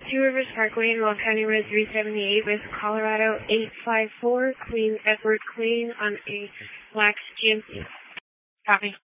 Two Rivers Parkway in Will County Road 378 with Colorado 854, Clean Edward Clean on a black GMC. Copy.